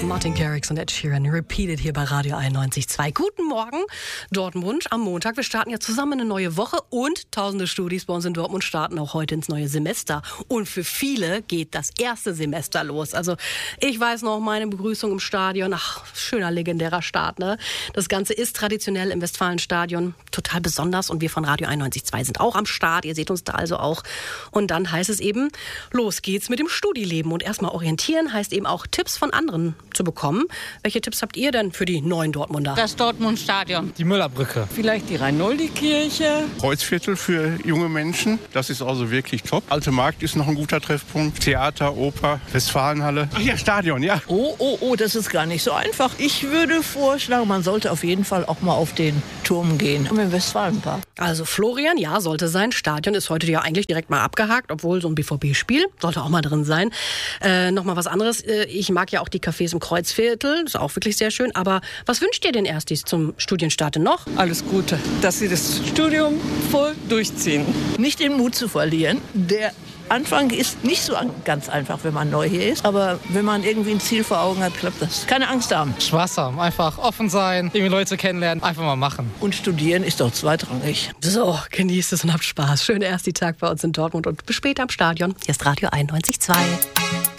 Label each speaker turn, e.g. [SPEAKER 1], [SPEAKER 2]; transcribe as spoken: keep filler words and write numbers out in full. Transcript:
[SPEAKER 1] Martin Garrix und Ed Sheeran, repeated hier bei Radio einundneunzig Komma zwei. Guten Morgen, Dortmund am Montag. Wir starten ja zusammen eine neue Woche und tausende Studis bei uns in Dortmund starten auch heute ins neue Semester. Und für viele geht das erste Semester los. Also ich weiß noch, meine Begrüßung im Stadion, ach, schöner legendärer Start, ne? Das Ganze ist traditionell im Westfalenstadion, total besonders und wir von Radio einundneunzig Komma zwei sind auch am Start. Ihr seht uns da also auch. Und dann heißt es eben, los geht's mit dem Studileben. Und erstmal orientieren heißt eben auch Tipps von anderen zu bekommen. Welche Tipps habt ihr denn für die neuen Dortmunder?
[SPEAKER 2] Das Dortmund-Stadion.
[SPEAKER 3] Die Müllerbrücke.
[SPEAKER 4] Vielleicht die Rhein-Noldi-Kirche.
[SPEAKER 5] Kreuzviertel für junge Menschen. Das ist also wirklich top. Alte Markt ist noch ein guter Treffpunkt. Theater, Oper, Westfalenhalle. Ach ja, Stadion, ja.
[SPEAKER 4] Oh, oh, oh, das ist gar nicht so einfach. Ich würde vorschlagen, man sollte auf jeden Fall auch mal auf den Turm gehen. Im Westfalenpark.
[SPEAKER 1] Also Florian, ja, sollte sein. Stadion ist heute ja eigentlich direkt mal abgehakt, obwohl so ein B V B-Spiel sollte auch mal drin sein. Äh, Nochmal was anderes. Ich mag ja auch die Cafés im Kreuzviertel. Ist auch wirklich sehr schön. Aber was wünscht ihr den Erstis zum Studienstart denn noch?
[SPEAKER 6] Alles Gute, dass sie das Studium voll durchziehen.
[SPEAKER 4] Nicht den Mut zu verlieren. Der Anfang ist nicht so ganz einfach, wenn man neu hier ist. Aber wenn man irgendwie ein Ziel vor Augen hat, klappt das. Keine Angst haben.
[SPEAKER 3] Spaß haben, einfach offen sein, irgendwie Leute kennenlernen, einfach mal machen.
[SPEAKER 4] Und studieren ist doch zweitrangig.
[SPEAKER 1] So, genießt es und habt Spaß. Schönen Ersti-Tag bei uns in Dortmund und bis später am Stadion. Hier ist Radio einundneunzig Komma zwei.